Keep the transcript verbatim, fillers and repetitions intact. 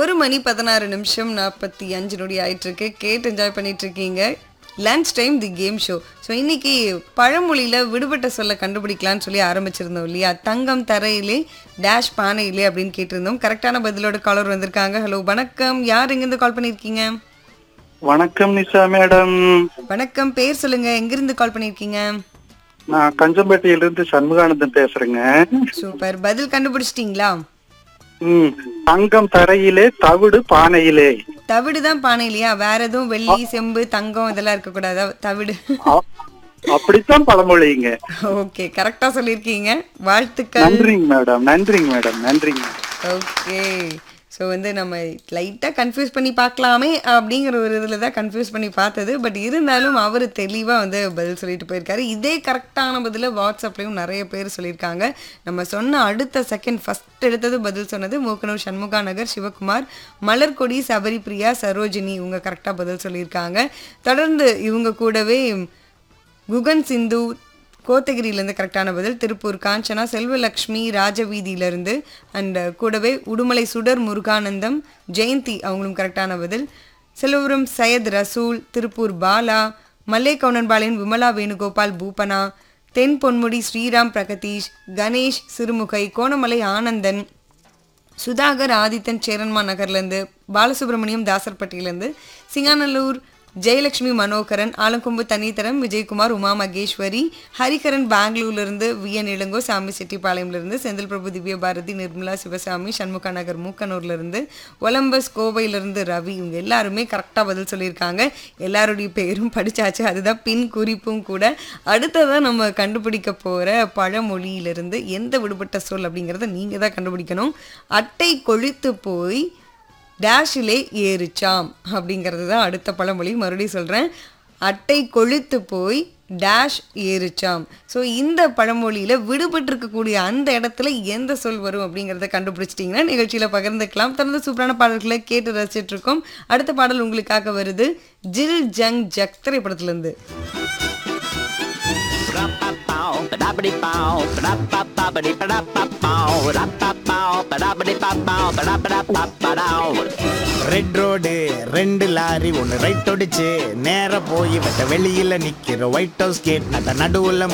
ஒரு மணி பதினாறு நிமிஷம் நாற்பத்தி அஞ்சு நொடி ஆயிட்டு இருக்கு. கேட்டு என்ஜாய் பண்ணிட்டு இருக்கீங்க lunch time the game show. So இன்னைக்கு பழமொழியில் விடுபட்ட சொல்ல கண்டுபிடிக்கலான்னு சொல்லி ஆரம்பிச்சிருந்தோம் இல்லையா? தங்கம் தரையிலே டேஷ் பானையிலே அப்படின்னு கேட்டிருந்தோம். கரெக்டான பதிலோட காலர் வந்திருக்காங்க. ஹலோ வணக்கம், யார் எங்கேருந்து கால் பண்ணியிருக்கீங்க? வணக்கம் நிஷா மேடம். வணக்கம், பேர் சொல்லுங்க, எங்கிருந்து கால் பண்ணியிருக்கீங்க? நான் கஞ்சம்பேட்டையிலிருந்து சண்முகானந்தன் பேசுறேங்க. சூப்பர், பதில் கண்டுபிடிச்சிட்டீங்களா? ம் தங்கம் தரையிலே தவிடு பானையிலே. தவிடு தான் பானையிலையா? வேற எதுவும் வெள்ளி செம்பு தங்கம் இதெல்லாம் இருக்க கூடாதா? தவிடு அ- அப்படித்தான் பழமொழிங்க. ஓகே, கரெக்டா சொல்லியிருக்கீங்க, வாழ்த்துக்கள். நன்றிங்க மேடம், நன்றிங்க மேடம், நன்றிங்க. ஓகே, ஸோ வந்து நம்ம லைட்டாக கன்ஃபியூஸ் பண்ணி பார்க்கலாமே அப்படிங்கிற ஒரு இதில் தான் கன்ஃபியூஸ் பண்ணி பார்த்தது. பட் இருந்தாலும் அவர் தெளிவாக வந்து பதில் சொல்லிட்டு போயிருக்காரு. இதே கரெக்டான பதில் வாட்ஸ்அப்லேயும் நிறைய பேர் சொல்லியிருக்காங்க. நம்ம சொன்ன அடுத்த செகண்ட் ஃபஸ்ட் எடுத்தது பதில் சொன்னது மூக்கனூர் சண்முகா நகர் சிவகுமார், மலர்கொடி, சபரிபிரியா, சரோஜினி, இவங்க கரெக்டாக பதில் சொல்லியிருக்காங்க. தொடர்ந்து இவங்க கூடவே குகன் சிந்து கோத்தகிரியிலேருந்து கரெக்டான பதில், திருப்பூர் காஞ்சனா, செல்வலக்ஷ்மி ராஜவீதியிலேருந்து, அண்ட் கூடவே உடுமலை சுடர் முருகானந்தம், ஜெயந்தி அவங்களும் கரெக்டான பதில், செல்வபுரம் சையத் ரசூல், திருப்பூர் பாலா, மல்லே கவுனன்பாளையம் விமலா வேணுகோபால் பூபனா, தென் பொன்முடி ஸ்ரீராம் பிரகதீஷ், கணேஷ் சிறுமுகை, கோணமலை ஆனந்தன், சுதாகர் ஆதித்தன் சேரன்மா நகர்லேருந்து, பாலசுப்ரமணியம் தாசர்பட்டியிலேருந்து, சிங்காநல்லூர் ஜெயலட்சுமி மனோகரன், ஆலங்கொம்பு தனித்தரம், விஜயகுமார், உமா மகேஸ்வரி, ஹரிகரன் பெங்களூர்லேருந்து, வி என் இளங்கோ, சாமி செட்டிப்பாளையம்லேருந்து, செந்தில் பிரபு, திவ்ய பாரதி, நிர்மலா சிவசாமி, சண்முகா நகர் மூக்கனூர்லேருந்து, ஒலம்பஸ் கோவையிலேருந்து ரவி, இவங்க எல்லாருமே கரெக்டாக பதில் சொல்லியிருக்காங்க. எல்லாருடைய பேரும் படித்தாச்சு, அதுதான் பின் குறிப்பும் கூட. அடுத்ததான் நம்ம கண்டுபிடிக்க போகிற பழமொழியிலிருந்து எந்த விடுபட்ட சொல் அப்படிங்கிறத நீங்கள் தான் கண்டுபிடிக்கணும். அட்டை கொழித்து போய் டேஷிலே ஏறிச்சாம் அப்படிங்கிறது தான் அடுத்த பழமொழி. மறுபடியும் சொல்கிறேன், அட்டை கொழுத்து போய் டேஷ் ஏறிச்சாம். ஸோ இந்த பழமொழியில் விடுபட்டிருக்கக்கூடிய அந்த இடத்துல எந்த சொல் வரும் அப்படிங்கிறத கண்டுபிடிச்சிட்டிங்கன்னா நிகழ்ச்சியில் பகிர்ந்துக்கலாம். தொடர்ந்து சூப்பரான பாடல்களை கேட்டு ரசிச்சுட்டு இருக்கோம். அடுத்த பாடல் உங்களுக்காக வருது, ஜில் ஜங் ஜக் திரைப்படத்துலேருந்து. ரெட் ரோடு ரெண்டு லாரி ஒன்னு ரைட் ஒடிச்சு நேர போய் வெட்ட வெளியில நிக்கிற ஒயிட் ஹவுஸ் கேட் நடுவுல